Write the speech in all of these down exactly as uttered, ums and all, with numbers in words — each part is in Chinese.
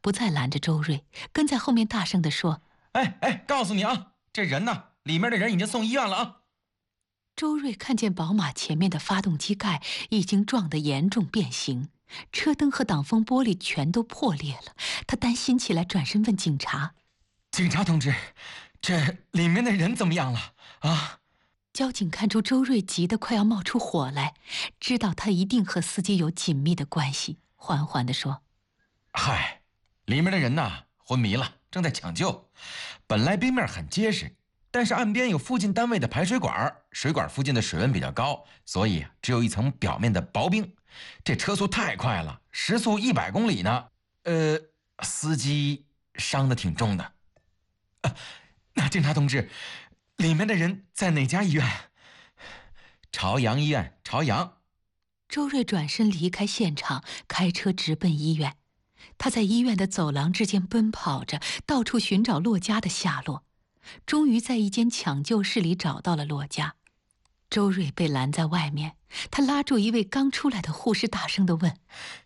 不再拦着周瑞，跟在后面大声地说：“ 哎哎，告诉你啊，这人呢，里面的人已经送医院了啊！” 周瑞看见宝马前面的发动机盖已经撞得严重变形，车灯和挡风玻璃全都破裂了。他担心起来，转身问警察：“ 警察同志，这里面的人怎么样了啊？” 交警看出周瑞急得快要冒出火来，知道他一定和司机有紧密的关系，缓缓地说：“ 嗨，里面的人呐，昏迷了，正在抢救。本来冰面很结实，但是岸边有附近单位的排水管，水管附近的水温比较高，所以只有一层表面的薄冰。这车速太快了，时速一百公里呢。呃，司机伤得挺重的。啊，那警察同志，里面的人在哪家医院？”“朝阳医院，朝阳。” 周瑞转身离开现场，开车直奔医院。他在医院的走廊之间奔跑着，到处寻找洛家的下落。终于在一间抢救室里找到了洛家。周瑞被拦在外面，他拉住一位刚出来的护士，大声地问：“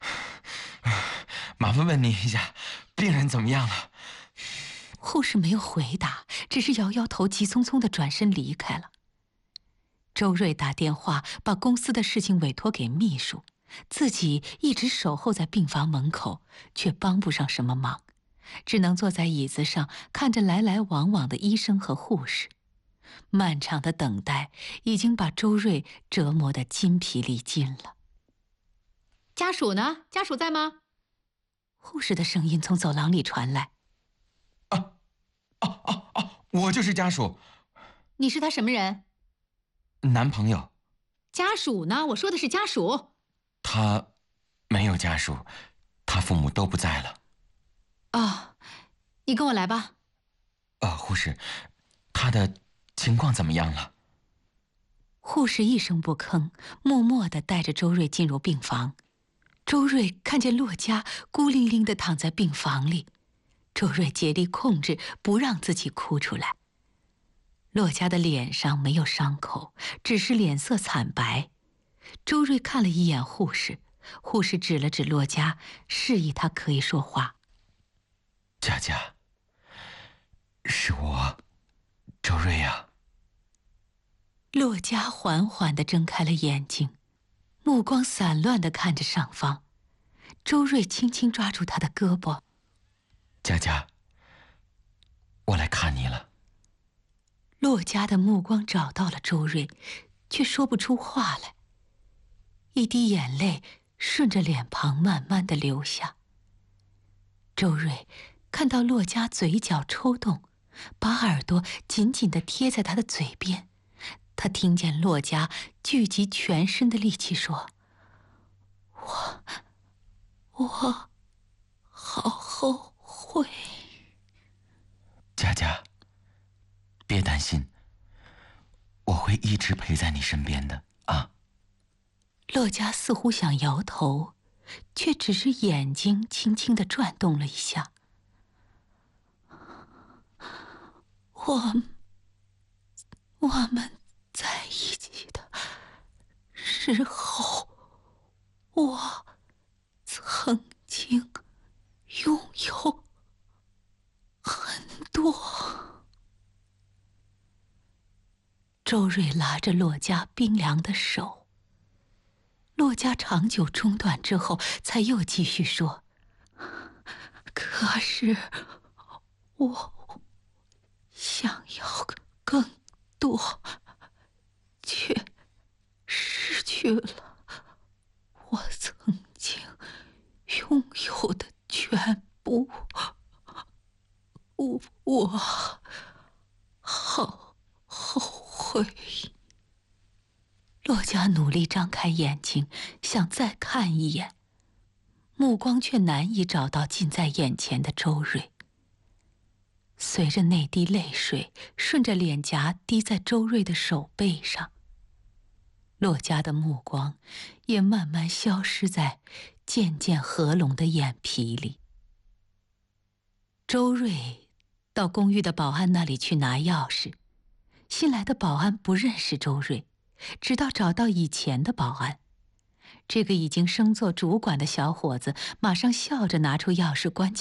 麻烦问你一下，病人怎么样了？” 护士没有回答，只是摇摇头，急匆匆地转身离开了。周瑞打电话把公司的事情委托给秘书，自己一直守候在病房门口，却帮不上什么忙，只能坐在椅子上看着来来往往的医生和护士。漫长的等待已经把周瑞折磨得筋疲力尽了。 “家属呢？家属在吗？” 护士的声音从走廊里传来。 “啊，啊啊啊！我就是家属。”“ 你是他什么人？”“ 男朋友。”“ 家属呢？我说的是家属。”“ 他没有家属，他父母都不在了。”“ 哦，你跟我来吧。”“ 呃，护士，他的情况怎么样了？” 护士一声不吭，默默地带着周瑞进入病房。周瑞看见洛家孤零零地躺在病房里，周瑞竭力控制不让自己哭出来。洛家的脸上没有伤口，只是脸色惨白。周瑞看了一眼护士，护士指了指洛家，示意他可以说话。 “佳佳，是我，周瑞呀。” 洛家缓缓地睁开了眼睛，目光散乱地看着上方。周瑞轻轻抓住他的胳膊。 “佳佳，我来看你了。” 洛家的目光找到了周瑞，却说不出话来。一滴眼泪顺着脸庞慢慢地流下。周瑞看到洛家嘴角抽动，把耳朵紧紧地贴在他的嘴边。他听见洛家聚集全身的力气说：“我，我好后悔。”“ 佳佳，别担心，我会一直陪在你身边的啊。” 洛家似乎想摇头，却只是眼睛轻轻地转动了一下。“我，我们在一起的时候，我曾经拥有很多。”周瑞拉着洛家冰凉的手。洛家长久中断之后，才又继续说：“可是我想要更多，却失去了我曾经拥有的全部。我我好后悔。”洛家努力张开眼睛，想再看一眼，目光却难以找到近在眼前的周瑞。随着那滴泪水顺着脸颊滴在周瑞的手背上，洛家的目光也慢慢消失在渐渐合拢的眼皮里。周瑞到公寓的保安那里去拿钥匙，新来的保安不认识周瑞，直到找到以前的保安。这个已经升做主管的小伙子马上笑着拿出钥匙关起